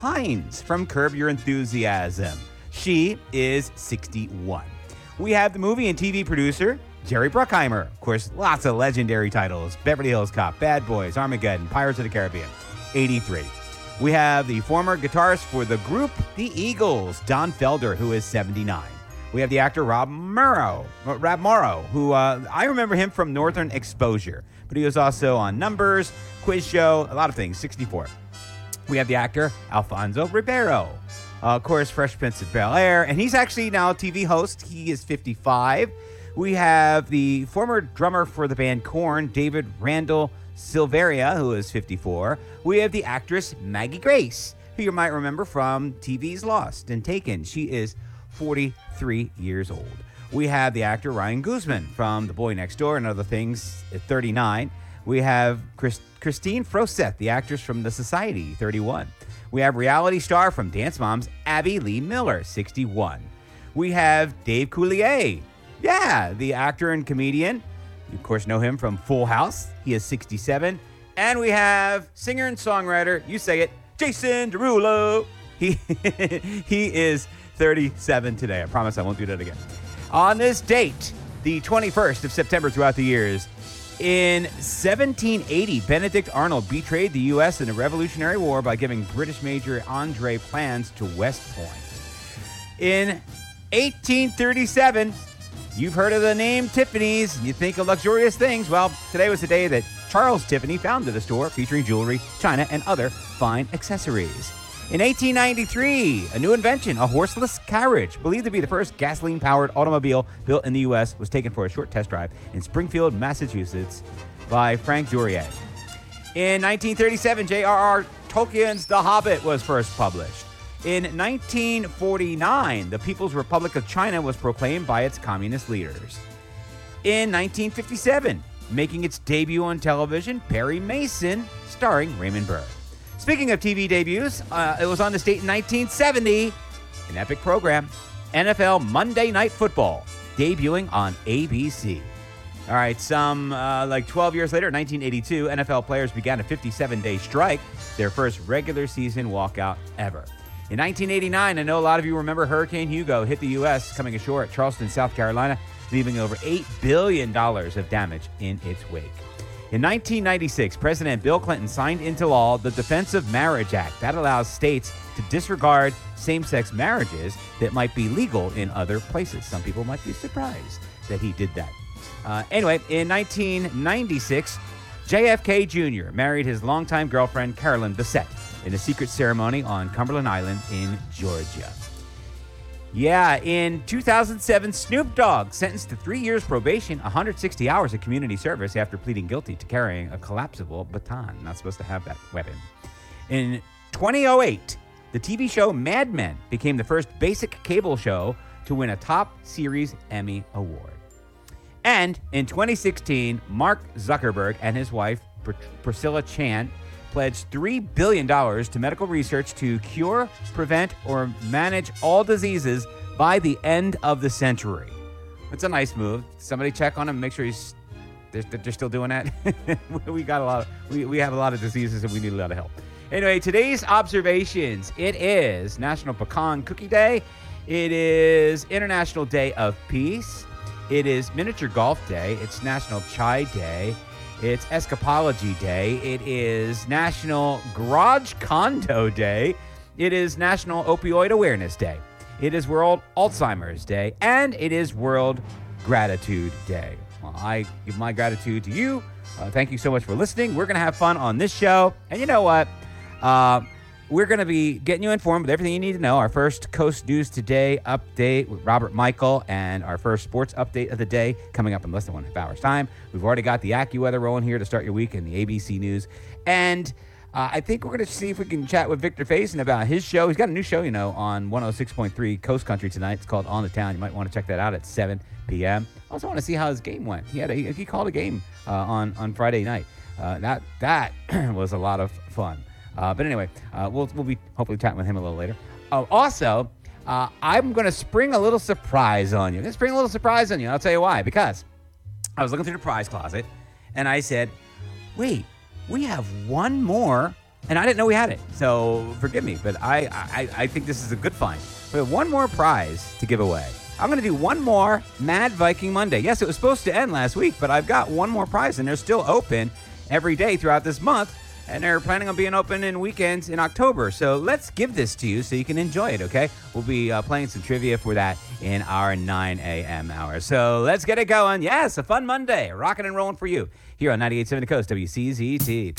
Hines from Curb Your Enthusiasm. She is 61. We have the movie and TV producer, Jerry Bruckheimer. Of course, lots of legendary titles. Beverly Hills Cop, Bad Boys, Armageddon, Pirates of the Caribbean. 83. We have the former guitarist for the group The Eagles, Don Felder, who is 79. We have the actor Rob Morrow, who I remember him from Northern Exposure, but he was also on Numbers, Quiz Show, a lot of things, 64. We have the actor Alfonso Ribeiro, of course, Fresh Prince of Bel-Air, and he's actually now a TV host. He is 55. We have the former drummer for the band Korn, David Randall Silveria, who is 54. We have the actress Maggie Grace, who you might remember from TV's Lost and Taken. She is 43 years old. We have the actor Ryan Guzman from The Boy Next Door and Other Things at 39. We have Christine Froseth, the actress from The Society, 31. We have reality star from Dance Moms, Abby Lee Miller, 61. We have Dave Coulier, the actor and comedian. You, of course, know him from Full House. He is 67. And we have singer and songwriter, you say it, Jason Derulo. He is 37 today. I promise I won't do that again. On this date, the 21st of September throughout the years, in 1780, Benedict Arnold betrayed the U.S. in the Revolutionary War by giving British Major Andre plans to West Point. In 1837, you've heard of the name Tiffany's, and you think of luxurious things. Well, today was the day that Charles Tiffany founded a store featuring jewelry, china, and other fine accessories. In 1893, a new invention, a horseless carriage, believed to be the first gasoline-powered automobile built in the U.S., was taken for a short test drive in Springfield, Massachusetts by Frank Durier. In 1937, J.R.R. Tolkien's The Hobbit was first published. In 1949, the People's Republic of China was proclaimed by its communist leaders. In 1957, making its debut on television, Perry Mason, starring Raymond Burr. Speaking of TV debuts, it was on this date in 1970, an epic program, NFL Monday Night Football, debuting on ABC. All right, some 12 years later, 1982, NFL players began a 57-day strike, their first regular season walkout ever. In 1989, I know a lot of you remember Hurricane Hugo hit the U.S., coming ashore at Charleston, South Carolina, leaving over $8 billion of damage in its wake. In 1996, President Bill Clinton signed into law the Defense of Marriage Act. That allows states to disregard same-sex marriages that might be legal in other places. Some people might be surprised that he did that. Anyway, in 1996, JFK Jr. married his longtime girlfriend, Carolyn Bessette, in a secret ceremony on Cumberland Island in Georgia. In 2007, Snoop Dogg sentenced to 3 years probation, 160 hours of community service after pleading guilty to carrying a collapsible baton. Not supposed to have that weapon. In 2008, the TV show Mad Men became the first basic cable show to win a top series Emmy Award. And in 2016, Mark Zuckerberg and his wife, Priscilla Chan, pledged $3 billion to medical research to cure, prevent, or manage all diseases by the end of the century. It's a nice move. Somebody check on him, make sure they're still doing that. we have a lot of diseases and we need a lot of help. Anyway, today's observations. It is National Pecan Cookie Day. It is International Day of Peace. It is Miniature Golf Day. It's National Chai Day. It's Escapology Day. It is National Garage Condo Day. It is National Opioid Awareness Day. It is World Alzheimer's Day. And it is World Gratitude Day. Well, I give my gratitude to you. Thank you so much for listening. We're going to have fun on this show. And you know what? We're going to be getting you informed with everything you need to know. Our first Coast News Today update with Robert Michael and our first sports update of the day coming up in less than 1.5 hours' time. We've already got the AccuWeather rolling here to start your week in the ABC News. And I think we're going to see if we can chat with Victor Faison about his show. He's got a new show, on 106.3 Coast Country tonight. It's called On the Town. You might want to check that out at 7 p.m. I also want to see how his game went. He called a game on Friday night. That was a lot of fun. But anyway, we'll be hopefully chatting with him a little later. Also, I'm going to spring a little surprise on you. I'll tell you why. Because I was looking through the prize closet, and I said, wait, we have one more And I didn't know we had it. So forgive me, but I think this is a good find. We have one more prize to give away. I'm going to do one more Mad Viking Monday. Yes, it was supposed to end last week, but I've got one more prize, and they're still open every day throughout this month. And they're planning on being open in weekends in October. So let's give this to you so you can enjoy it, okay? We'll be playing some trivia for that in our 9 a.m. hour. So let's get it going. Yes, a fun Monday. Rocking and rolling for you here on 98.7 The Coast, WCZT.